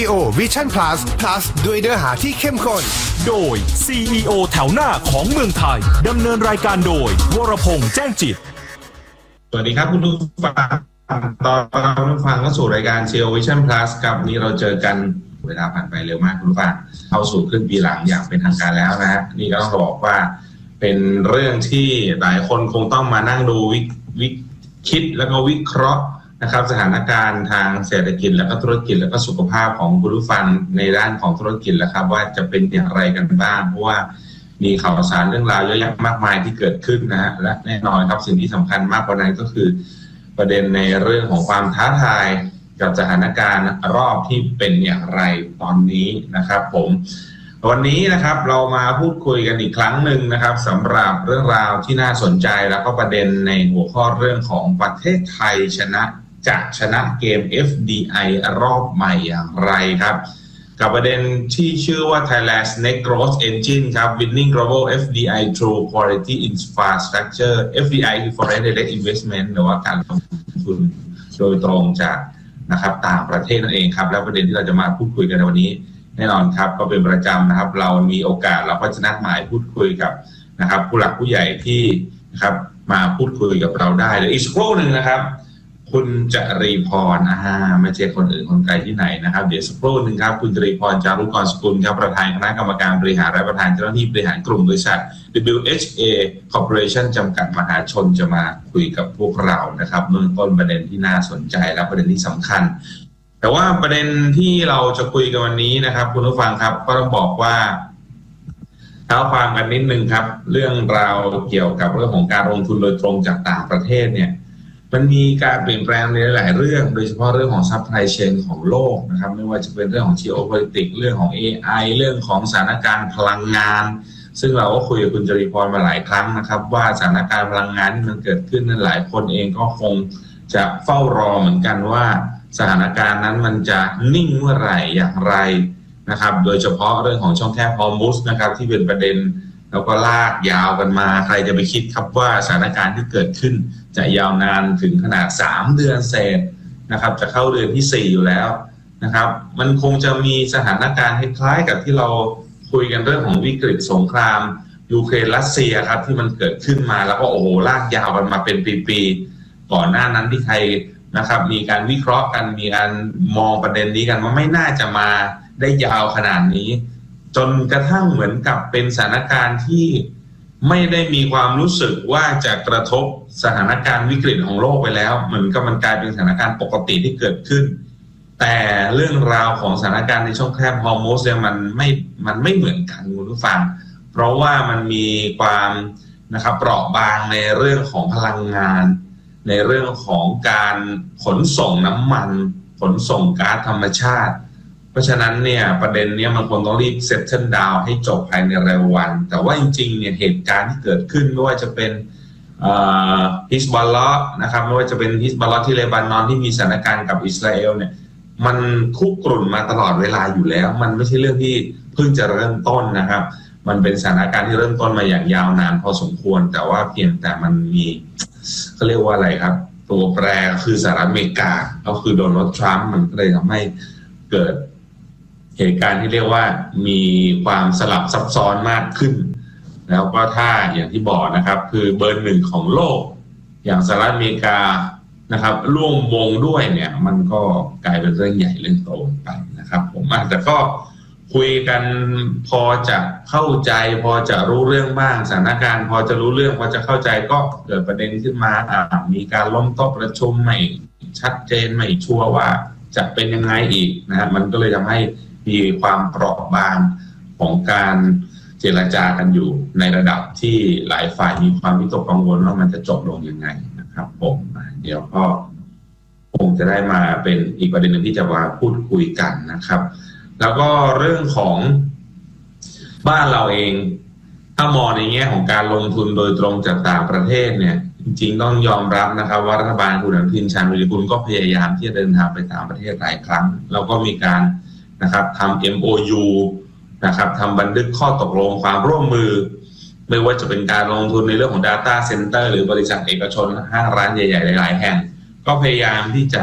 CEO Vision Plus ด้วยเนื้อหาที่เข้มข้นโดย CEO แถวหน้าของเมืองไทยดำเนินรายการโดยวรพงษ์แจ้งจิตสวัสดีครับคุณผู้ฟังตอนผู้ฟังเข้าสู่รายการ CEO Vision Plus ครับนี้เราเจอกันเวลาผ่านไปเร็วมากคุณผู้ฟังเข้าสู่ครึ่งปีหลังอย่างเป็นทางการแล้วนะฮะนี่ก็ต้องบอกว่าเป็นเรื่องที่หลายคนคงต้องมานั่งดูคิดแล้วก็วิเคราะห์นะครับสถานการณ์ทางเศรษฐกิจแล้วก็ธุรกิจแล้วก็สุขภาพของคุณผู้ฟังในด้านของธุรกิจแล้วครับว่าจะเป็นอย่างไรกันบ้างเพราะว่ามีข่าวสารเรื่องราวเยอะแยะมากมายที่เกิดขึ้นนะฮะและแน่นอนครับสิ่งที่สำคัญมากกว่านั้นก็คือประเด็นในเรื่องของความท้าทายกับสถานการณ์รอบที่เป็นอย่างไรตอนนี้นะครับผมวันนี้นะครับเรามาพูดคุยกันอีกครั้งหนึ่งนะครับสำหรับเรื่องราวที่น่าสนใจแล้วก็ประเด็นในหัวข้อเรื่องของประเทศไทยชนะเกม FDI รอบใหม่อย่างไรครับกับประเด็นที่ชื่อว่า Thailand's Next Growth Engine ครับ Winning Global FDI Through Quality Infrastructure FDI คือ Foreign Direct Investment หรือว่าการลงทุนโดยตรงจากนะครับต่างประเทศนั่นเองครับแล้วประเด็นที่เราจะมาพูดคุยกันในวันนี้แน่นอนครับก็เป็นประจำนะครับเรามีโอกาสเราก็จะนัดหมายพูดคุยกับนะครับผู้หลักผู้ใหญ่ที่นะครับมาพูดคุยกับเราได้เดี๋ยวอีกสักครู่นึงนะครับคุณจรีพรไม่ใช่คนอื่นคนไกลที่ไหนนะครับเดี๋ยวสักครู่นึงครับคุณจรีพรจารุกรสกุลครับประธานคณะกรรมการบริหารและประธานเจ้าหน้าที่บริหารกลุ่มบริษัท WHA Corporation จำกัดมหาชนจะมาคุยกับพวกเรานะครับเบื้องต้นประเด็นที่น่าสนใจและประเด็นที่สำคัญแต่ว่าประเด็นที่เราจะคุยกันวันนี้นะครับคุณผู้ฟังครับก็ต้องบอกว่าเท้าความกันนิดนึงครับเรื่องราวเกี่ยวกับเรื่องของการลงทุนโดยตรงจากต่างประเทศเนี่ยมันมีการเปลี่ยนแปลงในหลายเรื่องโดยเฉพาะเรื่องของซัพพลายเชนของโลกนะครับไม่ว่าจะเป็นเรื่องของ geopolitics เรื่องของ AI เรื่องของสถานการณ์พลังงานซึ่งเราก็คุยกับคุณจริพรมาหลายครั้งนะครับว่าสถานการณ์พลังงานที่มันเกิดขึ้นนั้นหลายคนเองก็คงจะเฝ้ารอเหมือนกันว่าสถานการณ์นั้นมันจะนิ่งเมื่อไหร่อย่างไรนะครับโดยเฉพาะเรื่องของช่องแคบฮอร์มุซนะครับที่เป็นประเด็นแล้วก็ลากยาวกันมาใครจะไปคิดครับว่าสถานการณ์ที่เกิดขึ้นจะยาวนานถึงขนาด3เดือนเศษนะครับจะเข้าเดือนที่4อยู่แล้วนะครับมันคงจะมีสถานการณ์คล้ายๆกับที่เราคุยกันเรื่องของวิกฤตสงครามยูเครนรัสเซียครับที่มันเกิดขึ้นมาแล้วก็โอ้โหลากยาวกันมาเป็นปีๆก่อนหน้านั้นที่ใครนะครับมีการวิเคราะห์กันมีการมองประเด็นนี้กันว่าไม่น่าจะมาได้ยาวขนาดนี้จนกระทั่งเหมือนกับเป็นสถานการณ์ที่ไม่ได้มีความรู้สึกว่าจะกระทบสถานการณ์วิกฤตของโลกไปแล้วเหมือนกับมันกลายเป็นสถานการณ์ปกติที่เกิดขึ้นแต่เรื่องราวของสถานการณ์ในช่องแคบฮอร์มุซเนี่ยมันไม่เหมือนกันคุณผู้ฟังเพราะว่ามันมีความนะครับเปราะบางในเรื่องของพลังงานในเรื่องของการขนส่งน้ำมันขนส่งก๊าซธรรมชาติเพราะฉะนั้นเนี่ยประเด็นนี้มันคงต้องรีบเซตเทิลดาวน์ให้จบภายในเร็ววันแต่ว่าจริงๆเนี่ยเหตุการณ์ที่เกิดขึ้นไม่ว่าจะเป็นฮิซบอลเลาะห์นะครับไม่ว่าจะเป็นฮิซบอลเลาะห์ที่เลบานอนที่มีสถานการณ์กับอิสราเอลเนี่ยมันคุกรุ่นมาตลอดเวลาอยู่แล้วมันไม่ใช่เรื่องที่เพิ่งจะเริ่มต้นนะครับมันเป็นสถานการณ์ที่เริ่มต้นมาอย่างยาวนานพอสมควรแต่ว่าเพียงแต่มันมีเขาเรียกว่าอะไรครับตัวแปรคือสหรัฐอเมริกาก็คือโดนัลด์ทรัมป์มันก็เลยทำให้เกิดเหตุการณ์ที่เรียกว่ามีความสลับซับซ้อนมากขึ้นแล้วก็ถ้าอย่างที่บอกนะครับคือเบอร์หนึ่งของโลกอย่างสหรัฐอเมริกานะครับร่วมวงด้วยเนี่ยมันก็กลายเป็นเรื่องใหญ่เรื่องโตไปนะครับผมแต่ก็คุยกันพอจะเข้าใจพอจะรู้เรื่องบ้างสถานการณ์พอจะรู้เรื่องพอจะเข้าใจก็เกิดประเด็นขึ้นมามีการล้มโต๊ะประชุมไม่ชัดเจนไม่ชัวร์ว่าจะเป็นยังไงอีกนะมันก็เลยทำให้มีความเปราะบางของการเจรจากันอยู่ในระดับที่หลายฝ่ายมีความวิตกกังวลว่ามันจะจบลงยังไงนะครับผมเดี๋ยวก็คงจะได้มาเป็นอีกประเด็นหนึ่งที่จะมาพูดคุยกันนะครับแล้วก็เรื่องของบ้านเราเองถ้ามองในแง่ของการลงทุนโดยตรงจากต่างประเทศเนี่ยจริงๆต้องยอมรับนะครับว่ารัฐบาลคุณอนุทินชาญวีรกูลก็พยายามที่จะเดินทางไปต่างประเทศหลายครั้งแล้วก็มีการนะครับทำ MOU นะครับทำบันทึกข้อตกลงความร่วมมือไม่ว่าจะเป็นการลงทุนในเรื่องของ Data Center หรือบริษัทเอกชนห้างร้านใหญ่ๆหลายๆแห่งก็พยายามที่จะ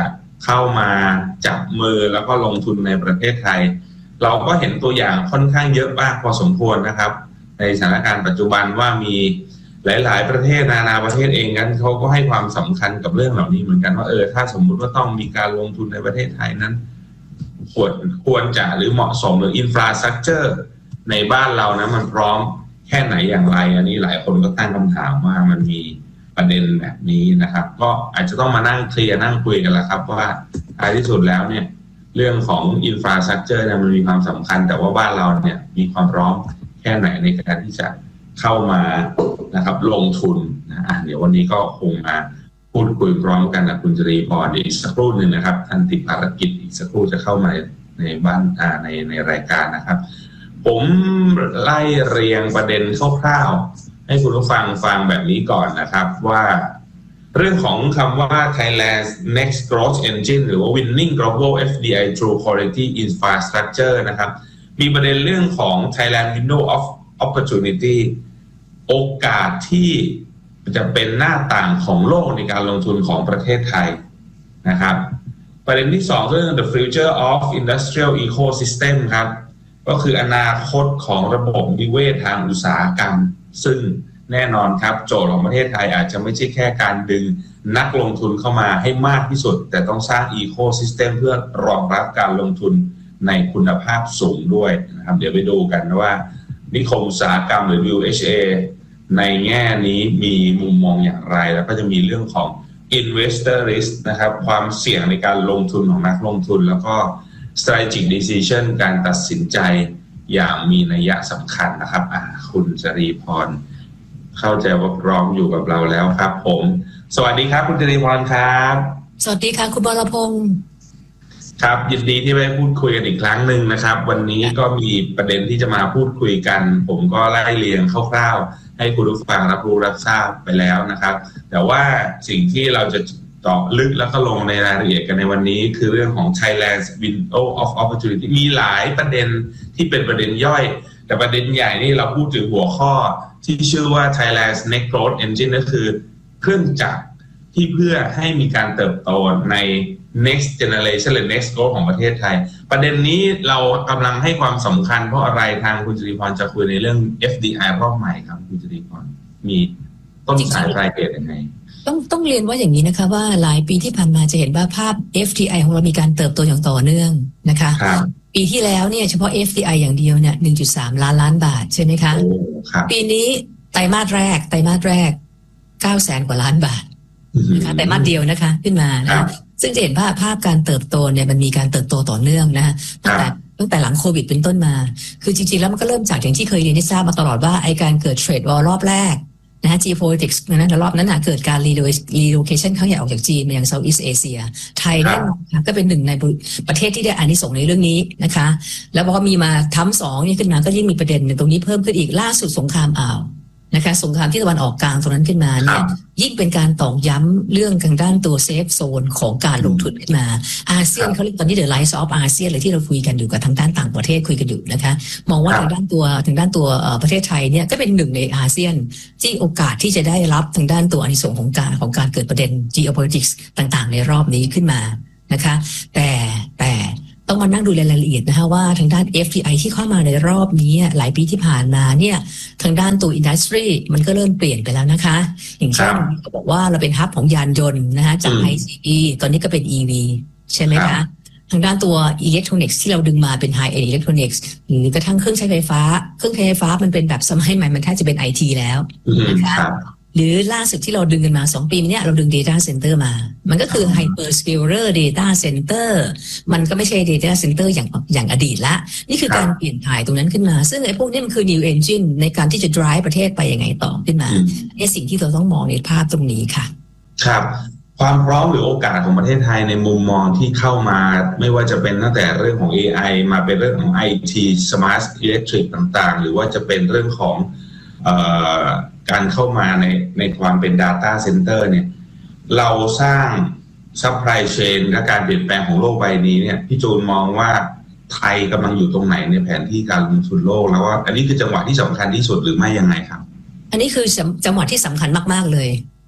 เข้ามาจับมือแล้วก็ลงทุนในประเทศไทยเราก็เห็นตัวอย่างค่อนข้างเยอะมากพอสมควรนะครับในสถานการณ์ปัจจุบันว่ามีหลายๆประเทศนานาประเทศเองกันเขาก็ให้ความสำคัญกับเรื่องเหล่านี้เหมือนกันว่าถ้าสมมุติว่าต้องมีการลงทุนในประเทศไทยนั้นควรจะหรือเหมาะสมหรืออินฟราสตรัคเจอร์ในบ้านเรานะมันพร้อมแค่ไหนอย่างไรอันนี้หลายคนก็ตั้งคำถามว่ามันมีประเด็นแบบนี้นะครับก็อาจจะต้องมานั่งเคลียร์นั่งคุยกันแล้วครับว่าท้ายที่สุดแล้วเนี่ยเรื่องของอินฟราสตรัคเจอร์เนี่ยมันมีความสำคัญแต่ว่าบ้านเราเนี่ยมีความพร้อมแค่ไหนในการที่จะเข้ามานะครับลงทุนนะเดี๋ยววันนี้ก็คงมาพูดคุยพร้อมกันกับคุณจรีพรอีกสักครู่หนึ่งนะครับท่านติดภารกิจอีกสักครู่จะเข้ามาในบ้านในรายการนะครับผมไล่เรียงประเด็นคร่าวๆให้คุณผู้ฟังฟังแบบนี้ก่อนนะครับว่าเรื่องของคำว่า Thailand's Next Growth Engine หรือว่า Winning Global FDI Through Quality Infrastructure นะครับมีประเด็นเรื่องของ Thailand Window of Opportunity โอกาสที่จะเป็นหน้าต่างของโลกในการลงทุนของประเทศไทยนะครับประเด็นที่2เรื่อง The Future of Industrial Ecosystem ครับก็คืออนาคตของระบบนิเวศทางอุตสาหกรรมซึ่งแน่นอนครับโจทย์ของประเทศไทยอาจจะไม่ใช่แค่การดึงนักลงทุนเข้ามาให้มากที่สุดแต่ต้องสร้างอีโคซิสเต็มเพื่อรองรับการลงทุนในคุณภาพสูงด้วยนะครับเดี๋ยวไปดูกันว่านิคมอุตสาหกรรมหรือ WHA ในแง่นี้มีมุมมองอย่างไรแล้วก็จะมีเรื่องของ investor risk นะครับความเสี่ยงในการลงทุนของนักลงทุนแล้วก็ strategic decision การตัดสินใจอย่างมีนัยสำคัญนะครับคุณจรีพรเข้าใจว่าพร้อมอยู่กับเราแล้วครับผมสวัสดีครับคุณจรีพรครับสวัสดีค่ะคุณบรพงศ์ครับยินดีที่ได้พูดคุยกันอีกครั้งหนึ่งนะครับวันนี้ก็มีประเด็นที่จะมาพูดคุยกันผมก็ไล่เรียงคร่าวๆให้คุณผู้ฟังรับรู้รับทราบไปแล้วนะครับแต่ว่าสิ่งที่เราจะเจาะลึกแล้วก็ลงในรายละเอียดกันในวันนี้คือเรื่องของ Thailand's Window of Opportunity มีหลายประเด็นที่เป็นประเด็นย่อยแต่ประเด็นใหญ่นี่เราพูดถึงหัวข้อที่ชื่อว่า Thailand's Next Growth Engine ก็คือเครื่องจักรที่เพื่อให้มีการเติบโตใน next generation หรือ next growth ของประเทศไทยประเด็นนี้เรากำลังให้ความสำคัญเพราะอะไรทางคุณจรีพรจะคุยในเรื่อง FDI รอบใหม่ครับคุณจรีพรมีต้นสายปลายเหตุยังไงต้องเรียนว่าอย่างนี้นะคะว่าหลายปีที่ผ่านมาจะเห็นว่าภาพ FDI ของเรามีการเติบโตอย่างต่อเนื่องนะคะปีที่แล้วเนี่ยเฉพาะ FDI อย่างเดียวเนี่ย 1.3 ล้านบาทใช่ไหมคะปีนี้ไตรมาสแรก 900,000 กว่าล้านบาทนะคะไตรมาสเดียวนะคะขึ้นมานะซึ่งจะเห็นภาพการเติบโตเนี่ยมันมีการเติบโตต่อเนื่องนะตั้งแต่หลังโควิดเป็นต้นมาคือจริงๆแล้วมันก็เริ่มจากอย่างที่เคยเรียนได้ทราบมาตลอดว่าไอการเกิดเทรดวอร์รอบแรกนะฮะ geopolitics นั้นรอบนั้นเกิดการ relocation เข้าใหญ่ออกจากจีนมายัง Southeast Asia ไทยเนี่ยก็เป็นหนึ่งในประเทศที่ได้อานิสงส์ในเรื่องนี้นะคะแล้วพอมีมาทั้งสองนี่ขึ้นมาก็ยิ่งมีประเด็นตรงนี้เพิ่มขึ้นอีกล่าสุดสงครามอ่าวนะคะสงครามที่ตะวันออกกลางตรงนั้นขึ้นมาเนี่ยยิ่งเป็นการตอกย้ำเรื่องทางด้านตัวเซฟโซนของการลงทุนขึ้นมาอาเซียนเขาเรียกตอนนี้ The Rise of ASEAN เลยที่เราคุยกันอยู่กับทางด้านต่างประเทศคุยกันอยู่นะคะมองว่าทางด้านตัวประเทศไทยเนี่ยก็เป็นหนึ่งในอาเซียนที่โอกาสที่จะได้รับทางด้านตัวอานิสงส์ของการเกิดประเด็น geopolitics ต่างๆในรอบนี้ขึ้นมานะคะแต่ต้องมานั่งดูรายละเอียดนะคะว่าทางด้าน FDI ที่เข้ามาในรอบนี้หลายปีที่ผ่านมาเนี่ยทางด้านตัวอินดัสทรีมันก็เริ่มเปลี่ยนไปแล้วนะคะอย่างเช่นก็บอกว่าเราเป็นฮับของยานยนต์นะคะจาก ICE ตอนนี้ก็เป็น EV ใช่ไหมคะทางด้านตัวอิเล็กทรอนิกส์ที่เราดึงมาเป็น High End Electronics หรือกระทั่งเครื่องใช้ไฟฟ้ามันเป็นแบบสมัยใหม่มันแทบจะเป็น IT แล้วนะคะหรือล่าสุดที่เราดึงกันมา2ปีเนี่ยเราดึง Data Center มามันก็คือ Hyperscaler Data Center มันก็ไม่ใช่ Data Center อย่างอดีตละนี่คือการเปลี่ยนถ่ายตรงนั้นขึ้นมาซึ่งไอ้พวกนี้มันคือ New Engine ในการที่จะ drive ประเทศไปยังไงต่อขึ้นมานี่สิ่งที่เราต้องมองในภาพตรงนี้ค่ะครับความพร้อมหรือโอกาสของประเทศไทยในมุมมองที่เข้ามาไม่ว่าจะเป็นตั้งแต่เรื่องของ AI มาเป็นเรื่องของ IT Smart Electric ต่างๆหรือว่าจะเป็นเรื่องของการเข้ามาในความเป็น Data Center เนี่ยเราสร้าง Supply Chain และการเปลี่ยนแปลงของโลกใบนี้เนี่ยพี่จูนมองว่าไทยกำลังอยู่ตรงไหนในแผนที่การลงทุนโลกแล้วว่าอันนี้คือจังหวะที่สำคัญที่สุดหรือไม่ยังไงครับอันนี้คือจังหวะที่สำคัญมากๆเลย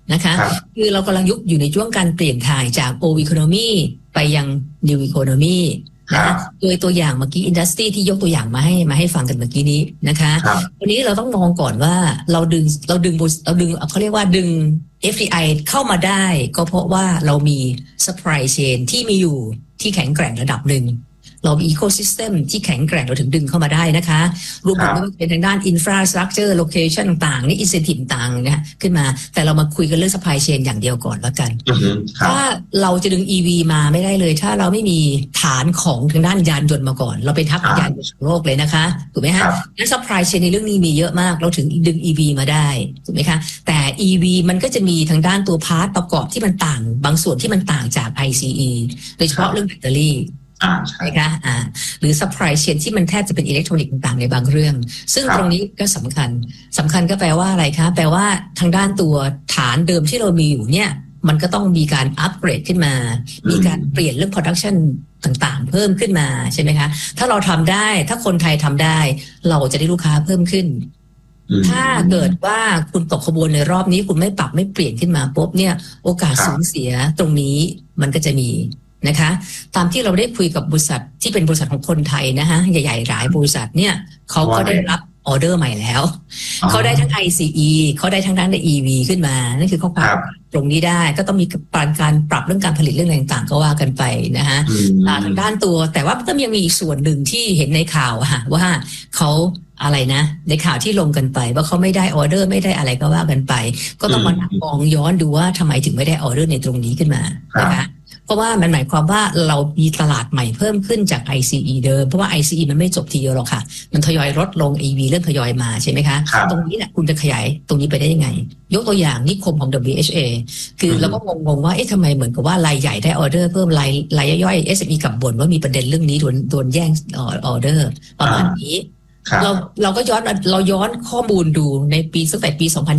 นะคะคือเรากำลังยุคอยู่ในช่วงการเปลี่ยนถ่ายจาก old economy ไปยัง new economy นะโดยตัวอย่างเมื่อกี้อินดัสทรีที่ยกตัวอย่างมาให้ฟังกันเมื่อกี้นี้นะคะวันนี้เราต้องมองก่อนว่าเราดึงเขาเรียกว่าดึง FDI เข้ามาได้ก็เพราะว่าเรามี supply chain ที่มีอยู่ที่แข็งแกร่งระดับหนึ่งเรามี ecosystem ที่แข็งแกร่งเราถึงดึงเข้ามาได้นะคะรวมถึงไม่ว่าจะเป็นทางด้าน infrastructure location ต่างๆนี่ incentive ต่างๆนะขึ้นมาแต่เรามาคุยกันเรื่อง supply chain อย่างเดียวก่อนแล้วกันถ้าเราจะดึง EV มาไม่ได้เลยถ้าเราไม่มีฐานของทางด้านยานยนต์มาก่อนเราเป็นทัพยานยนต์ของโลกเลยนะคะถูกไหมฮะงั้น supply chain ในเรื่องนี้มีเยอะมากเราถึงดึง EV มาได้ถูกไหมคะแต่ EV มันก็จะมีทางด้านตัวพาร์ทประกอบที่มันต่างบางส่วนที่มันต่างจาก ICE โดยเฉพาะเรื่องแบตเตอรี่ใช่ไหมคะหรือ supply chain ที่มันแทบจะเป็นอิเล็กทรอนิกส์ต่างๆในบางเรื่องซึ่งตรงนี้ก็สำคัญก็แปลว่าอะไรคะแปลว่าทางด้านตัวฐานเดิมที่เรามีอยู่เนี่ยมันก็ต้องมีการอัปเกรดขึ้นมามีการเปลี่ยนเรื่อง production ต่างๆเพิ่มขึ้นมาใช่ไหมคะถ้าเราทำได้ถ้าคนไทยทำได้เราจะได้ลูกค้าเพิ่มขึ้นถ้าเกิดว่าคุณตกขบวนในรอบนี้คุณไม่ปรับไม่เปลี่ยนขึ้นมาปุ๊บเนี่ยโอกาสสูญเสียตรงนี้มันก็จะมีนะคะตามที่เราได้คุยกับบริษัทที่เป็นบริษัทของคนไทยนะฮะใหญ่ๆหลายบริษัทเนี่ยเขาก็ได้รับออเดอร์ใหม่แล้วเขาได้ทั้ง ICE เขาได้ทั้งด้าน EV ขึ้นมานั่นคือเขาปรับตรงนี้ได้ก็ต้องมีการปรับเรื่องการผลิตเรื่องอะไรต่างๆก็ว่ากันไปนะฮะทางด้านตัวแต่ว่าก็ยังมีอีกส่วนหนึ่งที่เห็นในข่าวว่าเขาอะไรนะในข่าวที่ลงกันไปว่าเขาไม่ได้ออเดอร์ไม่ได้อะไรก็ว่ากันไปก็ต้องมามองย้อนดูว่าทำไมถึงไม่ได้ออเดอร์ในตรงนี้ขึ้นมานะคะเพราะว่ามันหมายความว่าเรามีตลาดใหม่เพิ่มขึ้นจาก ICE เดิมเพราะว่า ICE มันไม่จบทีเดียวหรอกค่ะมันทยอยลดลง EV เริ่มทยอยมาใช่ไหมคะตรงนี้แหละคุณจะขยายตรงนี้ไปได้ยังไงยกตัวอย่างนิคมของ WHA คือเราก็งงว่าเอ๊ะทำไมเหมือนกับว่ารายใหญ่ได้ออเดอร์เพิ่มรายย่อย SME กลับบ่นว่ามีประเด็นเรื่องนี้โดนแย่งออเดอร์ประมาณนี้เราก็ย้อนข้อมูลดูในปีตั้งแต่ปี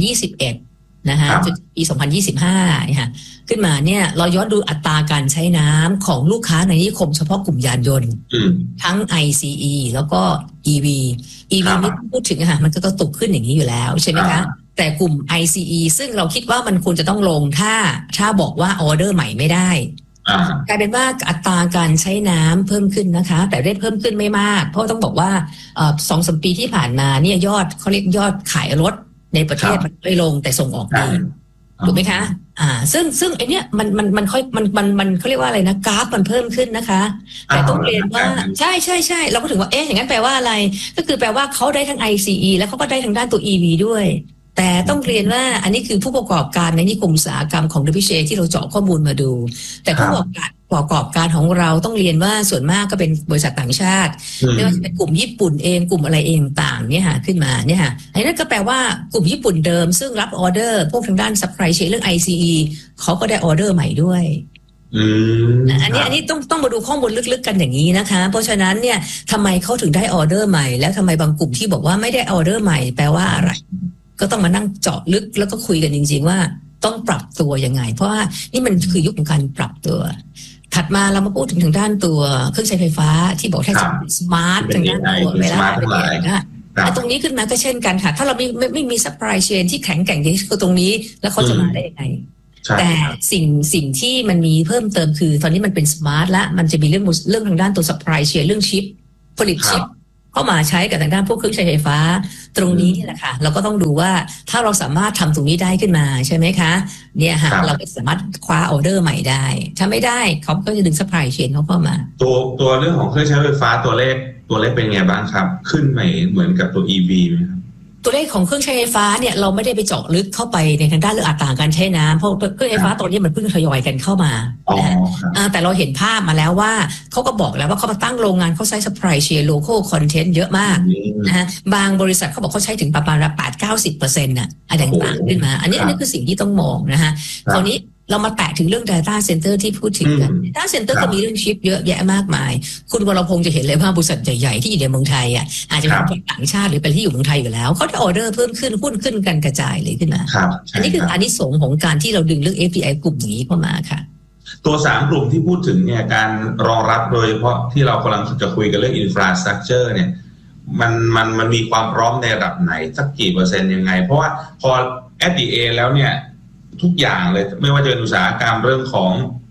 2021นะฮะจนปี 2025ค่ะขึ้นมาเนี่ยเราย้อนดูอัตราการใช้น้ำของลูกค้าในนิคมเฉพาะกลุ่มยานยนต์ทั้ง ICE แล้วก็ EV ไม่พูดถึงค่ะมันก็ตกขึ้นอย่างนี้อยู่แล้วใช่ไหมคะแต่กลุ่ม ICE ซึ่งเราคิดว่ามันควรจะต้องลงถ้าบอกว่าออเดอร์ใหม่ไม่ได้กลายเป็นว่าอัตราการใช้น้ำเพิ่มขึ้นนะคะแต่ได้เพิ่มขึ้นไม่มากเพราะต้องบอกว่า2-3 ปีที่ผ่านมาเนี่ยยอดเขาเรียกยอดขายรถในประเทศมันไม่ลงแต่ส่งออกดีถูกไหมคะซึ่งไอเนี้ยมันเขาเรียกว่าอะไรนะกราฟมันเพิ่มขึ้นนะคะแต่ต้องเรียนว่าใช่เราก็ถึงว่าอย่างนั้นแปลว่าอะไรก็คือแปลว่าเขาได้ทั้ง ICE แล้วเขาก็ได้ทางด้านตัว EV ด้วยแต่ต้องเรียนว่าอันนี้คือผู้ประกอบการในนิคมอุตสาหกรรมของ WHA ที่เราเจาะข้อมูลมาดูแต่ผู้ประกอบการของเราต้องเรียนว่าส่วนมากก็เป็นบริษัทต่างชาติไม่ว่าจะเป็นกลุ่มญี่ปุ่นเองกลุ่มอะไรเองต่างเนี่ยค่ะขึ้นมาเนี่ยค่ะอันนั้นก็แปลว่ากลุ่มญี่ปุ่นเดิมซึ่งรับออเดอร์พวกทางด้าน supply chain เรื่อง ICE เขาก็ได้ออเดอร์ใหม่ด้วยอันนี้ต้องมาดูข้อมูลลึกๆกันอย่างนี้นะคะเพราะฉะนั้นเนี่ยทำไมเขาถึงได้ออเดอร์ใหม่แล้วทำไมบางกลุ่มที่บอกว่าไม่ได้ออเดอร์ใหม่แปลว่าอะไรก็ต้องมานั่งเจาะลึกแล้วก็คุยกันจริงๆว่าต้องปรับตัวยังไงเพราะว่านี่มันคือยุคของการปรับตัวถัดมาเรามาพูดถึงทางด้านตัวเครื่องใช้ไฟฟ้าที่บอกแค่สมาร์ททางด้านตัวเวลาตรงนี้ขึ้นมาก็เช่นกันค่ะถ้าเราไม่มี supply chain ที่แข็งแกร่งที่คือตรงนี้แล้วเขาจะมาได้ยังไงแต่สิ่งที่มันมีเพิ่มเติมคือตอนนี้มันเป็นสมาร์ทและมันจะมีเรื่องทางด้านตัว supply chain เรื่องชิปผลิตชิปเข้ามาใช้กับทางด้านพวกเครื่องใช้ไฟฟ้าตรงนี้นี่แหละค่ะเราก็ต้องดูว่าถ้าเราสามารถทำตรงนี้ได้ขึ้นมาใช่ไหมคะเนี่ยค่ะเราก็สามารถคว้าออเดอร์ใหม่ได้ถ้าไม่ได้เขาก็จะดึงซัพพลายเชนเขาเข้ามาตัวเรื่องของเครื่องใช้ไฟฟ้าตัวเลขเป็นไงบ้างครับขึ้นไหมเหมือนกับตัว EV ไหมครับตัวเลขของเครื่องใช้ไฟฟ้าเนี่ยเราไม่ได้ไปเจาะลึกเข้าไปในทางด้านเรื่องอัตราการใช้น้ำเพราะเครื่องไฟฟ้าตอนนี้มันเพิ่งทยอยกันเข้ามาแต่เราเห็นภาพมาแล้วว่าเขาก็บอกแล้วว่าเขามาตั้งโรงงานเขาใช้ supply chain local content เยอะมากนะฮะบางบริษัทเขาบอกเขาใช้ถึงประมาณ 8-90% น่ะอะไรต่างๆขึ้นมาอันนี้คือสิ่งที่ต้องมองนะฮะคราวนี้เรามาแตะถึงเรื่อง data center ที่พูดถึงกัน data center ก็มีเรื่องชิปเยอะแยะมากมายคุณวรพงษ์จะเห็นเลยว่าบริษัทใหญ่ๆที่อยู่ในเมืองไทยอาจจะเป็นต่างชาติหรือเป็นที่อยู่เมืองไทยอยู่แล้วเขาได้ออเดอร์เพิ่มขึ้นหุ้นขึ้นกันกระจายเลยขึ้นมาอันนี้คืออานิสงส์ของการที่เราดึงเรื่อง FDI กลุ่มนี้เข้ามาค่ะตัว3กลุ่มที่พูดถึงเนี่ยการรองรับโดยเฉพาะที่เรากำลังจะคุยกันเรื่อง infrastructure เนี่ยมันมีความพร้อมในระดับไหนสักกี่เปอร์เซ็นต์ยังไงเพราะว่าพอ FDA แล้วเนี่ยทุกอย่างเลยไม่ว่าจะเป็นอุตสาหกรรมเรื่องของ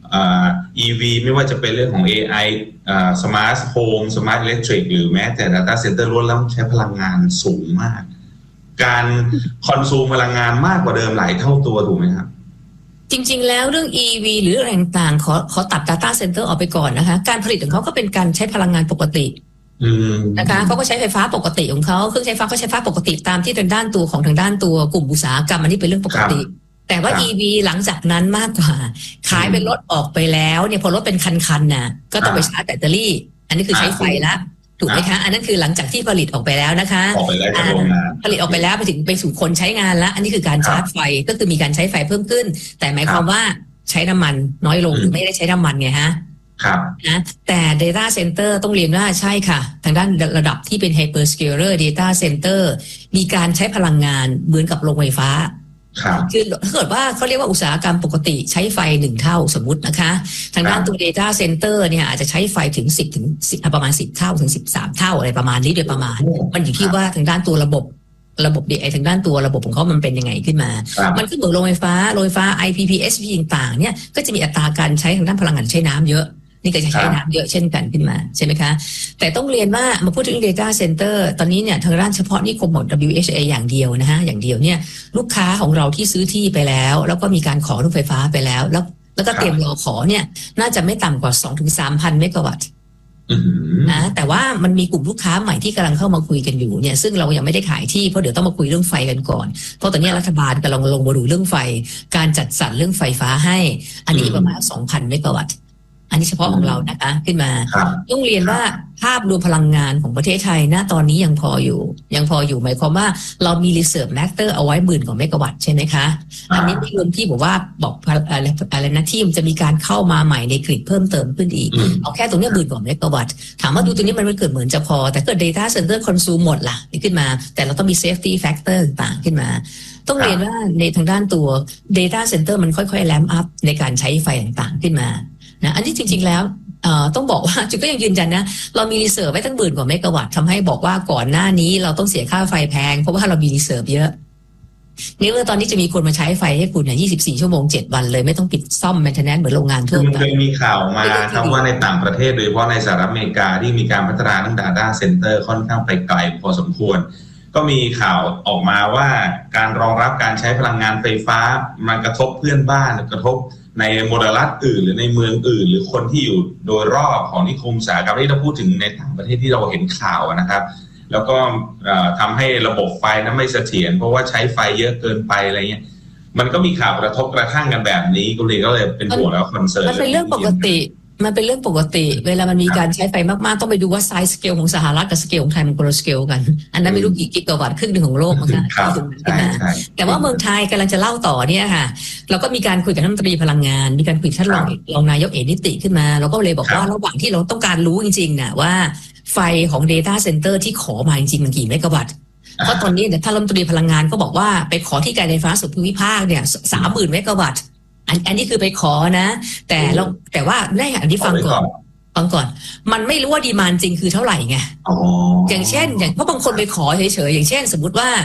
EV ไม่ว่าจะเป็นเรื่องของ AI Smart Home Smart Electric หรือแม้แต่ Data Center ล้วนแล้วใช้พลังงานสูงมากการคอนซูมพลังงานมากกว่าเดิมหลายเท่าตัวถูกไหมครับจริงๆแล้วเรื่อง EV หรืออะไรต่างๆขอตัด Data Center ออกไปก่อนนะคะการผลิตของเขาก็เป็นการใช้พลังงานปกตินะคะเขาก็ใช้ไฟฟ้าปกติของเขาเครื่องใช้ไฟฟ้าก็ใช้ไฟฟ้าปกติตามที่ทางด้านตัวของทางด้านตัวกลุ่มอุตสาหกรรมอันนี้เป็นเรื่องปกติแต่ว่า EV หลังจากนั้นมากกว่าขายเป็นรถออกไปแล้วเนี่ยพอรถเป็นคันๆน่ะก็ต้องไปชาร์จแบตเตอรี่อันนี้คือใช้ไฟละถูกไหมคะอันนั้นคือหลังจากที่ผลิตออกไปแล้วนะคะออกไปแล้วจากโรงงานผลิตออกไปแล้วไปสู่คนใช้งานแล้วอันนี้คือการชาร์จไฟก็คือมีการใช้ไฟเพิ่มขึ้นแต่หมายความว่าใช้น้ำมันน้อยลงหรือไม่ได้ใช้น้ำมันไงฮะครับนะแต่ Data Center ต้องเรียนว่าใช่ค่ะทางด้านระดับที่เป็น Hyperscaler Data Center มีการใช้พลังงานเหมือนกับโรงไฟฟ้าคือถ้าเกิดว่าเขาเรียกว่าอุตสาหกรรมปกติใช้ไฟ1เท่าสมมุตินะคะทางด้านตัว Data Center เนี่ยอาจจะใช้ไฟถึง10ประมาณ10เท่าถึง13เท่าอะไรประมาณนี้โดยประมาณมันอยู่ที่ว่าทางด้านตัวระบบDI ทางด้านตัวระบบของเขามันเป็นยังไงขึ้นมามันก็เหมือนโรงไฟฟ้า IPP、SPP ต่างๆเนี่ยก็จะมีอัตราการใช้ทางด้านพลังงานใช้น้ำเยอะนี่ก็จะใช้น้ำเยอะเช่นกันขึ้นมาใช่ไหมคะแต่ต้องเรียนว่ามาพูดถึง Data Center ตอนนี้เนี่ยทางด้านเฉพาะนิคมของ WHA อย่างเดียวนะฮะอย่างเดียวเนี่ยลูกค้าของเราที่ซื้อที่ไปแล้วก็มีการขอรถไฟฟ้าไปแล้วก็เตรียมรอขอเนี่ยน่าจะไม่ต่ำกว่า 2-3,000 เมกะวัตต์นะแต่ว่ามันมีกลุ่มลูกค้าใหม่ที่กำลังเข้ามาคุยกันอยู่เนี่ยซึ่งเรายังไม่ได้ขายที่เพราะเดี๋ยวต้องมาคุยเรื่องไฟกันก่อนเพราะตอนนี้รัฐบาลกำลังลงมาดูเรื่องไฟการจัดสรรเรื่องไฟฟ้าให้อันนี้ประมาณ 2,000 เมกะวัตต์อันนี้เฉพาะของเรานะคะขึ้นมาต้องเรียนว่าภาพรวมพลังงานของประเทศไทยณตอนนี้ยังพออยู่หมายความว่าเรามี reserve factor เอาไว้10,000 กว่าเมกะวัตต์ใช่ไหมคะอันนี้ไม่รวมที่บอกว่าบอกอะไรนะที่มันจะมีการเข้ามาใหม่ในกริดเพิ่มเติมขึ้นอีกเอาแค่ตรงนี้10,000 กว่าเมกะวัตต์ถามว่าดูตรงนี้มันเกิดเหมือนจะพอแต่เกิด data center consume หมดล่ะขึ้นมาแต่เราต้องมี safety factor ต่างขึ้นมาต้องเรียนว่าในทางด้านตัว data center มันค่อยๆ ramp up ในการใช้ไฟต่างๆขึ้นมานะอันนี้จริงๆแล้วต้องบอกว่าจุดก็ยังยืนยันนะเรามีรีเซิร์ฟไว้ตั้ง10,000 กว่าเมกะวัตต์ทำให้บอกว่าก่อนหน้านี้เราต้องเสียค่าไฟแพงเพราะว่าเรามีรีเซิร์ฟเยอะนี่เมื่อตอนนี้จะมีคนมาใช้ไฟให้คุณเนี่ย24 ชั่วโมง 7 วันเลยไม่ต้องปิดซ่อมแมนเทนแนนซ์เหมือนโรงงานทั่วไปมันเคยมีข่าวมาครับว่าในต่างประเทศโดยเฉพาะในสหรัฐอเมริกาที่มีการพัฒนาเรื่อง Data Center ค่อนข้างไปไกลพอสมควรก็มีข่าวออกมาว่าการรองรับการใช้พลังงานไฟฟ้ามันกระทบเพื่อนบ้านกระทบในโมเดลรัฐอื่นหรือในเมืองอื่นหรือคนที่อยู่โดยรอบของนิคมอุตสาหกรรมที่เราพูดถึงในต่างประเทศที่เราเห็นข่าวนะครับแล้วก็ทำให้ระบบไฟนั้นไม่เสถียรเพราะว่าใช้ไฟเยอะเกินไปอะไรเงี้ยมันก็มีข่าวกระทบกระทั่งกันแบบนี้ก็เลยเป็นห่วงแล้วคอนเซิร์นมันเป็นเรื่องปกติเวลามันมีการใช้ไฟมากๆต้องไปดูว่าไซส์สเกลของสหรัฐกับสเกลของไทยมันคนละสเกลกันอันนั้นไม่รู้กี่กิกะวัตต์ครึ่งหนึ่งของโลกมั้งคะแต่ว่าเมืองไทยกำลังจะเล่าต่อเนี่ยค่ะเราก็มีการคุยกับท่านรัฐมนตรีพลังงานมีการคุยกับท่านรองนายกเอกนิติขึ้นมาเราก็เลยบอกว่าระหว่างที่เราต้องการรู้จริงๆน่ะว่าไฟของ Data Center ที่ขอมาจริงๆมันกี่เมกะวัตต์เพราะตอนนี้เนี่ยท่านรัฐมนตรีพลังงานก็บอกว่าไปขอที่การไฟฟ้าส่วนภูมิภาคเนี่ย 30,000 เมกะวัตต์อันนี้คือไปขอนะแต่ว่าได้อันที่ฟังก่อนมันไม่รู้ว่าดีมานด์จริงคือเท่าไหร่ไงอย่างเช่นเพราะบางคนไปขอเฉยๆอย่างเช่นสมมุติว่า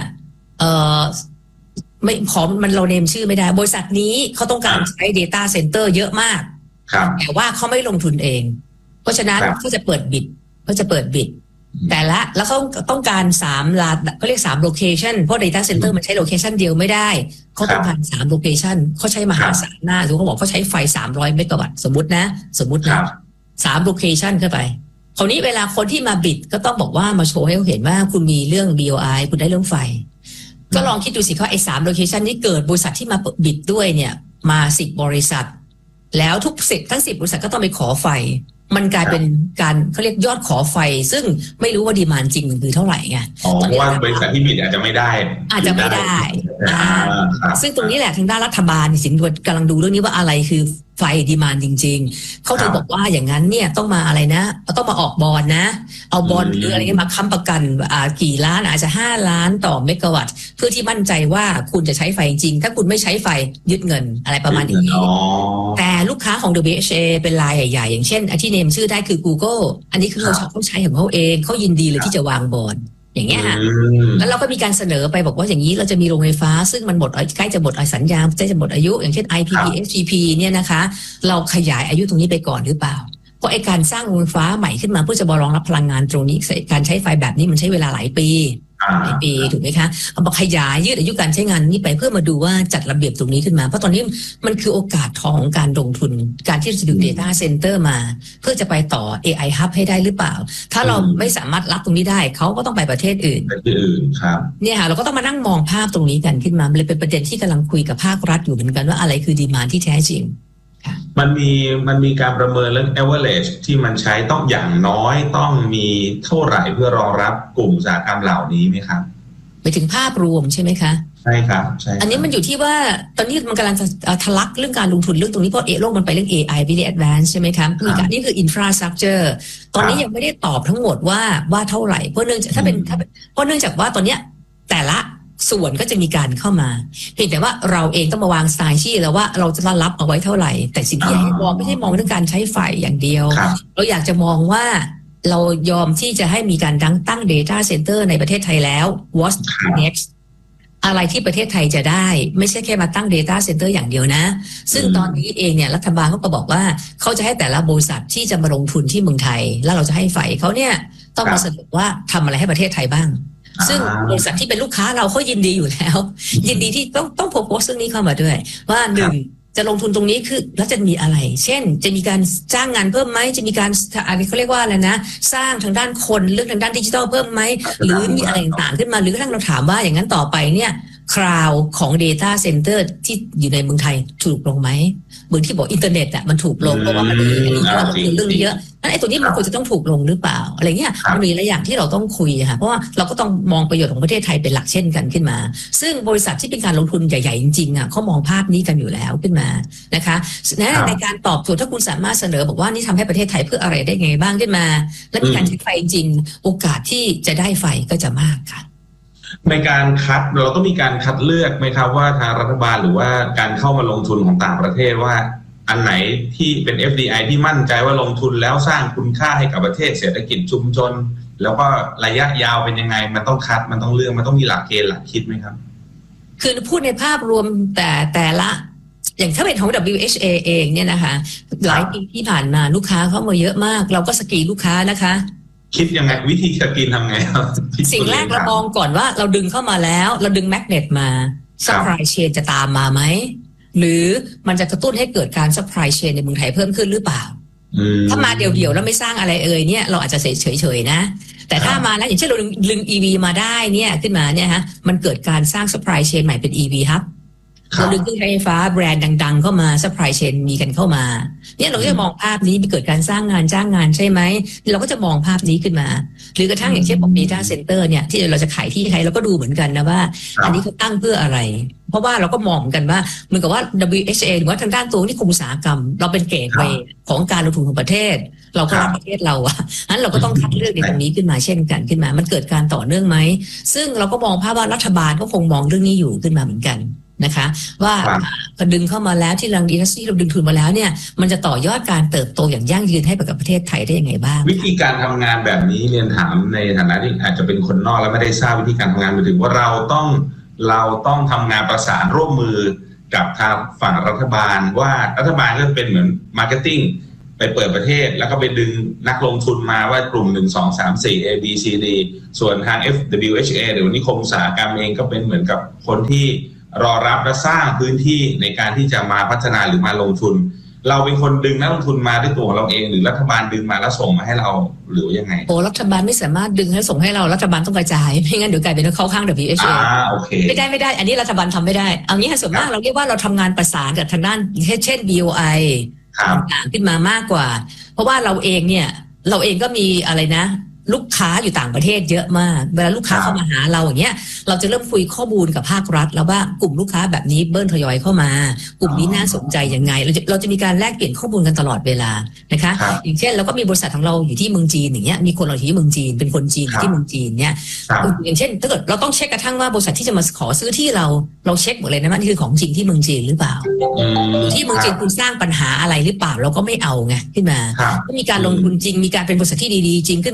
ไม่ขอมันเราเนมชื่อไม่ได้บริษัทนี้เขาต้องการใช้ Data Center เยอะมากแต่ว่าเขาไม่ลงทุนเองเพราะฉะนั้นเขาจะเปิดบิดแต่ละแล้วเขาต้องการ3ลาเขาเรียก3โลเคชันเพราะ Data Center มันใช้โลเคชันเดียวไม่ได้เขาต้องการ3โลเคชันเขาใช้มหาศาลหน้าหรือเขาบอกเขาใช้ไฟ300 เมกะวัตต์สมมุตินะ3โลเคชันเข้าไปคราวนี้เวลาคนที่มาบิดก็ต้องบอกว่ามาโชว์ให้เขาเห็นว่าคุณมีเรื่อง BOI คุณได้เรื่องไฟก็ลองคิดดูสิว่าไอ้3โลเคชันนี้เกิดบริษัทที่มาบิดด้วยเนี่ยมา10 บริษัทแล้วทุก10ทั้ง10 บริษัทก็ต้องไปขอไฟมันกลายเป็นการเขาเรียกยอดขอไฟซึ่งไม่รู้ว่าดีมานด์จริงคือเท่าไหร่ไงเพราะว่าบริษัทที่บิดอาจจะไม่ได้ซึ่งตรงนี้แหละทางด้านรัฐบาลสินด่วนกำลังดูเรื่องนี้ว่าอะไรคือไฟดีมานด์จริงๆเขาถึงบอกว่าอย่างนั้นเนี่ยต้องมาอะไรนะต้องมาออกบอนด์นะเอาบอนด์หรืออะไรเงี้ยมาค้ำประกันกี่ล้านอาจจะ5 ล้านต่อเมกะวัตต์เพื่อที่มั่นใจว่าคุณจะใช้ไฟจริงถ้าคุณไม่ใช้ไฟยึดเงินอะไรประมาณนี้แต่ลูกค้าของ WHA เป็นรายใหญ่ๆอย่างเช่นที่เนมชื่อได้คือ Google อันนี้คือเขาใช้ของเขาเองเขายินดีเลยที่จะวางบอนด์อย่างเงี้ยค่ะแล้วเราก็มีการเสนอไปบอกว่าอย่างนี้เราจะมีโรงไฟฟ้าซึ่งมันใกล้จะหมดสัญญาใกล้จะหมดอายุอย่างเช่น IPP SGP เนี่ยนะคะเราขยายอายุตรงนี้ไปก่อนหรือเปล่าเพราะไอ้การสร้างโรงไฟฟ้าใหม่ขึ้นมาเพื่อจะรองรับพลังงานตรงนี้การใช้ไฟแบบนี้มันใช้เวลาหลายปีถูกไหมคะเอามาขยายยืดอายุการใช้งานนี้ไปเพื่อมาดูว่าจัดระเบียบตรงนี้ขึ้นมาเพราะตอนนี้มันคือโอกาสทองของการลงทุนการที่จะดู data center มาเพื่อจะไปต่อ AI hub ให้ได้หรือเปล่าถ้าเราไม่สามารถรับตรงนี้ได้เขาก็ต้องไปประเทศอื่นครับเนี่ยค่ะเราก็ต้องมานั่งมองภาพตรงนี้กันขึ้นมาเลยเป็นประเด็นที่กำลังคุยกับภาครัฐอยู่เหมือนกันว่าอะไรคือดีมานด์ที่แท้จริงมันมีการประเมินเรื่อง average ที่มันใช้ต้องอย่างน้อยต้องมีเท่าไหร่เพื่อรองรับกลุ่มอุตสาหกรรมเหล่านี้ไหมครับไปถึงภาพรวมใช่ไหมคะใช่ครับใช่อันนี้มันอยู่ที่ว่าตอนนี้มันกำลังจะทะลักเรื่องการลงทุนเรื่องตรงนี้เพราะโลกมันไปเรื่อง AI very advanced ใช่ไหมคะนี่คือ infrastructure ตอนนี้ยังไม่ได้ตอบทั้งหมดว่าเท่าไหร่เพราะเนื่องจากจากว่าตอนเนี้ยแต่ละส่วนก็จะมีการเข้ามาเพียงแต่ว่าเราเองต้องมาวางสไตล์ที่แล้วว่าเราจะรับเอาไว้เท่าไหร่แต่สิ่งที่ให้มองไม่ใช่มองเรื่องการใช้ไฟอย่างเดียวเราอยากจะมองว่าเรายอมที่จะให้มีการตั้ง data center ในประเทศไทยแล้ว what's next อะไรที่ประเทศไทยจะได้ไม่ใช่แค่มาตั้ง data center อย่างเดียวนะซึ่งตอนนี้เองเนี่ยรัฐบาลเขาก็บอกว่าเขาจะให้แต่ละบริษัทที่จะมาลงทุนที่เมืองไทยแล้วเราจะให้ไฟเขาเนี่ยต้องมาเสนอว่าทำอะไรให้ประเทศไทยบ้างซึ่งบริษัทที่เป็นลูกค้าเราเขายินดีอยู่แล้วยินดีที่ต้องโพสต์เรื่องนี้เข้ามาด้วยว่าหนึ่งจะลงทุนตรงนี้คือแล้วจะมีอะไรเช่นจะมีการจ้างงานเพิ่มไหมจะมีการอะไรเขาเรียกว่าอะไรนะสร้างทางด้านคนเรื่องทางด้านดิจิทัลเพิ่มไหมหรือมีอะไรต่างๆขึ้นมาหรือกระทั่งเราถามว่าอย่างนั้นต่อไปเนี่ยคราวของ data center ที่อยู่ในเมืองไทยถูกลงไหมเหมือนที่บอกอินเทอร์เน็ตอ่ะมันถูกลงเพราะว่ามันมีเรื่องนี้เยอะนั้นไอ้ตัวนี้มันควรจะต้องถูกลงหรือเปล่าอะไรเงี้ยมันมีหลายอย่างที่เราต้องคุยค่ะเพราะว่าเราก็ต้องมองประโยชน์ของประเทศไทยเป็นหลักเช่นกันขึ้นมาซึ่งบริษัทที่เป็นการลงทุนใหญ่ๆจริงๆอ่ะเขามองภาพนี้กันอยู่แล้วขึ้นมานะคะในการตอบโจทย์ถ้าคุณสามารถเสนอบอกว่านี่ทำให้ประเทศไทยเพื่ออะไรได้ไงบ้างขึ้นมาและมีการใช้ไฟจริงโอกาสที่จะได้ไฟก็จะมากค่ะในการคัดเราต้องมีการคัดเลือกไหมครับว่าทางรัฐบาลหรือว่าการเข้ามาลงทุนของต่างประเทศว่าอันไหนที่เป็น FDI ที่มั่นใจว่าลงทุนแล้วสร้างคุณค่าให้กับประเทศเศรษฐกิจชุมชนแล้วก็ระยะยาวเป็นยังไงมันต้องคัดมันต้องเลือกมันต้องมีหลักเกณฑ์หลักคิดไหมครับคือพูดในภาพรวมแต่ละอย่างถ้าเป็นของ WHA เองเนี่ยนะคะหลายปีที่ผ่านมาลูกค้าเข้ามาเยอะมากเราก็สกรีนลูกค้านะคะคิดยังไงวิธีสกรีนทำไงครับสิ่งแรกเรามองก่อนว่าเราดึงเข้ามาแล้วเราดึงแมกเนตมา supply chain จะตามมาไหมหรือมันจะกระตุ้นให้เกิดการ supply chain ในเมืองไทยเพิ่มขึ้นหรือเปล่าถ้ามาเดี่ยวๆแล้วไม่สร้างอะไรเนี่ยเราอาจจะเฉยๆนะแต่ถ้ามาแล้วอย่างเช่นเราดึง EV มาได้เนี่ยขึ้นมาเนี่ยฮะมันเกิดการสร้าง supply chain ใหม่เป็น EV hubเราดึงเครื่องใช้ไฟฟ้าแบรนด์ดังๆเข้ามา supply chain มีกันเข้ามาเนี่ยเราก็จะมองภาพนี้มีเกิดการสร้างงานจ้างงานใช่ไหมเราก็จะมองภาพนี้ขึ้นมาหรือกระทั่งอย่างเช่นบอก data center เนี่ยที่เราจะขายที่ใครเราก็ดูเหมือนกันนะว่าอันนี้เขาตั้งเพื่ออะไรเพราะว่าเราก็มองเหมือนกันว่าเหมือนกับว่า WHA หรือว่าทางด้านตัวนิคมอุตสาหกรรมเราเป็นเกตเวย์ของการลงทุนของประเทศเราก็รักประเทศเราอ่ะนั้นเราก็ต้องคัดเลือกในตรงนี้ขึ้นมาเช่นกันขึ้นมามันเกิดการต่อเนื่องไหมซึ่งเราก็มองภาพว่ารัฐบาลก็คงมองเรื่องนี้อยู่ขึ้นมาเหมือนกันนะคะว่าพอดึงเข้ามาแล้วที่รังดีที่เราดึงทุนมาแล้วเนี่ยมันจะต่อยอดการเติบโตอย่างยั่งยืนให้กับประเทศไทยได้ยังไงบ้างวิธีการทำงานแบบนี้เรียนถามในฐานะที่อาจจะเป็นคนนอกแล้วไม่ได้ทราบวิธีการทำงานหมายถึงว่าเราต้องทำงานประสานร่วมมือกับทางฝั่งรัฐบาลว่ารัฐบาลก็เป็นเหมือนมาร์เก็ตติ้งไปเปิดประเทศแล้วก็ไปดึงนักลงทุนมาว่ากลุ่ม1 2 3 4 A B C D ส่วนทาง FWHA หรือนิคมอุตสาหกรรมเองก็เป็นเหมือนกับคนที่รอรับและสร้างพื้นที่ในการที่จะมาพัฒนาหรือมาลงทุนเราเป็นคนดึงนักลงทุนมาด้วยตัวเราเองหรือรัฐบาลดึงมาแล้วส่งมาให้เราหรือยังไงโอ้รัฐบาลไม่สามารถดึงให้ส่งให้เรารัฐบาลต้องกระจายไม่งั้นเดี๋ยวกลายเป็นเข้าข้าง WHA ไม่ได้อันนี้รัฐบาลทำไม่ได้เอางี้ส่วนมากเราเรียกว่าเราทำงานประสานกับทางด้านเช่น BOI ต่างๆขึ้นมามากกว่าเพราะว่าเราเองก็มีอะไรนะลูกค้าอยู่ต่างประเทศเยอะมากเวลาลูกค้าเข้ามาหาเราอย่างเงี้ยเราจะเริ่มคุยข้อมูลกับภาครัฐแล้วว่ากลุ่มลูกค้าแบบนี้เบิ้ลทยอยเข้ามากลุ่มนี้น่าสนใจยังไงเราจะมีการแลกเปลี่ยนข้อมูลกันตลอดเวลานะคะอย่างเช่นเราก็มีบริษัทของเราอยู่ที่เมืองจีนอย่างเงี้ยมีคนเราอยู่ที่เมืองจีนเป็นคนจีนที่เมืองจีนเนี่ยอย่างเช่นถ้าเกิดเราต้องเช็คกระทั่งว่าบริษัทที่จะมาขอซื้อที่เราเช็คหมดเลยนะว่านี่คือของจริงที่เมืองจีนหรือเปล่าที่เมืองจีนคุณสร้างปัญหาอะไรหรือเปล่าเราก็ไม่เอาไงขึ้นมาก็มีการลงทุนจริงมีการเป็นบริษัทที่ดีๆจริงขึ้นมาเนี้ย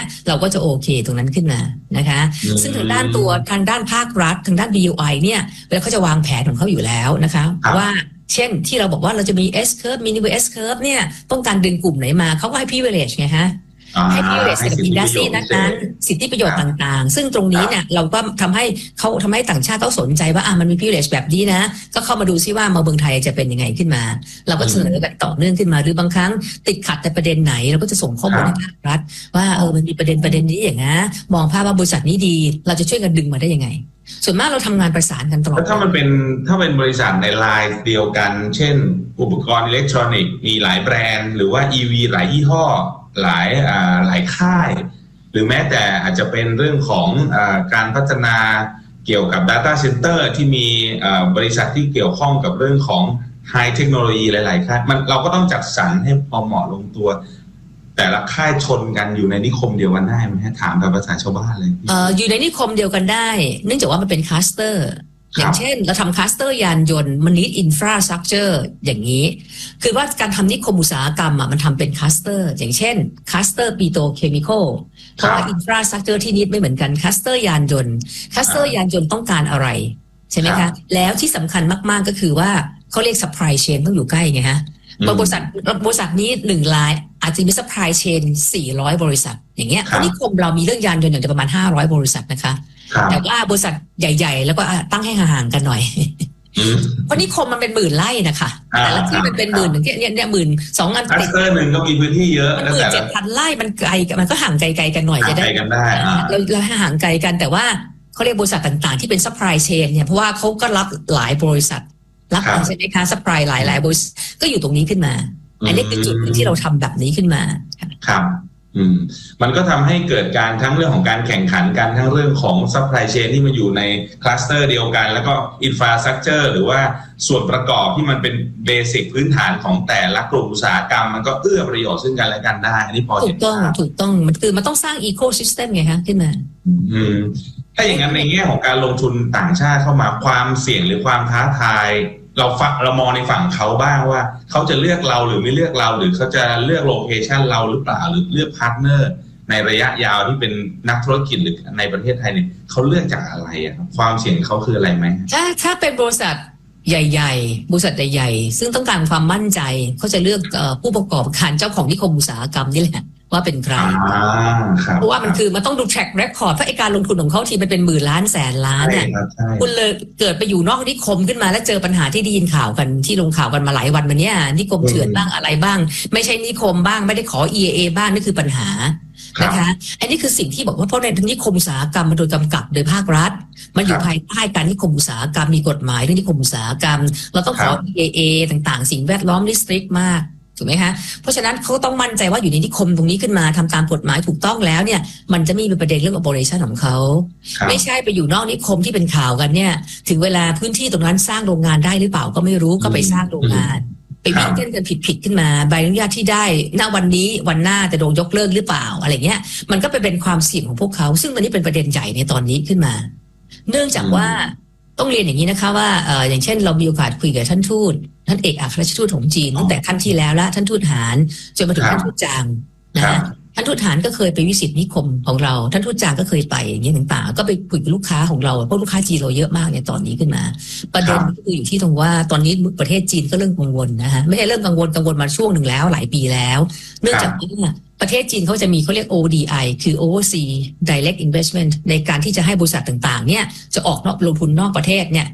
เราก็จะโอเคตรงนั้นขึ้นมานะคะซึ่งทางด้านภาครัฐทางด้าน BOI เนี่ยเวลาเขาจะวางแผนของเขาอยู่แล้วนะคะว่าเช่นที่เราบอกว่าเราจะมี S curve minimum S curve เนี่ยต้องการดึงกลุ่มไหนมาเขาก็ให้ privilege ไงฮะให้ privilege กับ industry นั้นสิทธิประโยชน์ต่างๆซึ่งตรงนี้เนี่ยเราก็ทำให้ต่างชาติเขาสนใจว่ามันมี privilege แบบนี้นะก็เข้ามาดูซิว่ามาเมืองไทยจะเป็นยังไงขึ้นมาเราก็เสนอกันต่อเนื่องขึ้นมาหรือบางครั้งติดขัดในประเด็นไหนเราก็จะส่งข้อมูลให้ภาครัฐว่ามันมีประเด็นนี้อย่างนะมองภาพว่าบริษัทนี้ดีเราจะช่วยกันดึงมาได้ยังไงส่วนมากเราทำงานประสานกันตลอดถ้าเป็นบริษัทในไลน์เดียวกันเช่นอุปกรณ์อิเล็กทรอนิกส์มีหลายแบรนด์หรือว่า EV หลายยี่ห้อหลายค่ายหรือแม้แต่อาจจะเป็นเรื่องของการพัฒนาเกี่ยวกับ Data Center ที่มีบริษัทที่เกี่ยวข้องกับเรื่องของ High Technology หลายๆค่ายเราก็ต้องจัดสรรให้พอเหมาะลงตัวแต่ละค่ายชนกันอยู่ในนิคมเดียวกันได้ไหมถามแบบภาษาชาวบ้านเลยอยู่ในนิคมเดียวกันได้เนื่องจากว่ามันเป็นคลัสเตอร์อย่างเช่นเราทำคลัสเตอร์ยานยนต์มันนิดอินฟราสตรัคเจอร์อย่างนี้คือว่าการทำนิคมอุตสาหกรรมมันทำเป็นคลัสเตอร์อย่างเช่นคลัสเตอร์ปิโตรเคมีคอลเพราะว่าอินฟราสตรัคเจอร์ที่นิดไม่เหมือนกันคลัสเตอร์ยานยนต์ต้องการอะไรใช่ไหมคะแล้วที่สำคัญมากๆก็คือว่าเขาเรียก supply chain ต้องอยู่ใกล้ไงฮะบริษัทนี้1รายอาจจะมี supply chain 400 บริษัทอย่างเงี้ยนิคมเรามีเรื่องยานยนต์อย่างประมาณ500 บริษัทนะคะแต่ว่าบริษัทใหญ่ๆแล้วก็ตั้งให้ห่างๆกันหน่อยเพราะนิคมมันเป็นหมื่นไร่นะคะแต่ละที่มันเป็นหมื่นเนี่ย12,000 คลัสเตอร์นึงก็มีพื้นที่เยอะแล้วแต่ 7,000 ไร่มันไกลมันก็ห่างไกลกันหน่อยจะได้เราห่างไกลกันแต่ว่าเขาเรียกบริษัทต่างๆที่เป็น supply chain เนี่ยเพราะว่าเขาก็รับหลายบริษัทรับใช่ไหมคะซัพพลายหลายบริษัทก็อยู่ตรงนี้ขึ้นมาอันนี้คือจุดที่เราทำแบบนี้ขึ้นมาครับมันก็ทำให้เกิดการทั้งเรื่องของการแข่งขันกันทั้งเรื่องของซัพพลายเชนที่มันอยู่ในคลัสเตอร์เดียวกันแล้วก็อินฟราสตรัคเจอร์หรือว่าส่วนประกอบที่มันเป็นเบสิกพื้นฐานของแต่ละกลุ่มอุตสาหกรรมมันก็เอื้อประโยชน์ซึ่งกันและกันได้อันนี้พอถูกต้องมันต้องสร้างอีโคซิสเต็มไงคะขึ้นมาถ้าอย่างนั้นในแง่ของการลงทุนต่างชาติเข้ามาความเสี่ยงหรือความท้าทายเรามองในฝั่งเขาบ้างว่าเขาจะเลือกเราหรือไม่เลือกเราหรือเขาจะเลือกโลเคชันเราหรือเปล่าหรือเลือกพาร์ทเนอร์ในระยะยาวที่เป็นนักธุรกิจหรือในประเทศไทยเนี่ยเขาเลือกจากอะไรครับความเสี่ยงเขาคืออะไรไหมถ้าเป็นบริษัทใหญ่ๆบริษัทใหญ่ๆซึ่งต้องการความมั่นใจเขาจะเลือกผู้ประกอบการเจ้าของนิคมอุตสาหกรรมนี่แหละว่าเป็นใครเพราะว่ามันต้องดู track record เพราะการลงทุนของเขาทีมันเป็นหมื่นล้านแสนล้านเนี่ยคุณเลยเกิดไปอยู่นอกนิคมขึ้นมาแล้วเจอปัญหาที่ได้ยินข่าวกันที่ลงข่าวกันมาหลายวันมาเนี้ยนิคมเถื่อนบ้างอะไรบ้างไม่ใช่นิคมบ้างไม่ได้ขอ EAA บ้างนี่คือปัญหานะคะอันนี้คือสิ่งที่บอกว่าเพราะในนิคมอุตสาหกรรมมันโดยกำกับโดยภาครัฐมันอยู่ภายใต้การนิคมอุตสาหกรรมมีกฎหมายเรื่องนิคมอุตสาหกรรมเราต้องขอ EAA ต่างๆสิ่งแวดล้อมนี่สตริกมากถูกไหมคะเพราะฉะนั้นเขาต้องมั่นใจว่าอยู่ในนิคมตรงนี้ขึ้นมาทำตามกฎหมายถูกต้องแล้วเนี่ยมันจะมีเป็นประเด็นเรื่อง operation ของเขาไม่ใช่ไปอยู่นอกนิคมที่เป็นข่าวกันเนี่ยถึงเวลาพื้นที่ตรงนั้นสร้างโรงงานได้หรือเปล่าก็ไม่รู้ก็ไปสร้างโรงงานไปวิ่งเต้นกันผิดขึ้นมาใบอนุญาตที่ได้ณวันนี้วันหน้าจะโดนยกเลิกหรือเปล่าอะไรเงี้ยมันก็เป็นความเสี่ยงของพวกเขาซึ่งวันนี้เป็นประเด็นใหญ่ในตอนนี้ขึ้นมาเนื่องจากว่าต้องเรียนอย่างนี้นะคะว่าอย่างเช่นเรามีโอกาสคุยกับท่านเอกอัครราชทูตของจีนตั้งแต่ขั้นที่แล้วละท่านทูตหารจนมาถึงท่านทูตจางนะท่านทูตหารก็เคยไปวิสิตนิคมของเราท่านทูตจางก็เคยไปอย่างนี้ต่างๆก็ไปคุยกับลูกค้าของเราเพราะลูกค้าจีนเราเยอะมากในตอนนี้ขึ้นมาประเด็นก็คืออยู่ที่ตรงว่าตอนนี้ประเทศจีนก็เริ่มกังวลนะฮะไม่ใช่เริ่มกังวลมาช่วงหนึ่งแล้วหลายปีแล้วเนื่องจากว่าประเทศจีนเขาจะมีเขาเรียก ODI คือ Overseas Direct Investment ในการที่จะให้บริษัทต่างๆเนี่ยจะออกนอกลงทุนนอกประเทศเนี่ย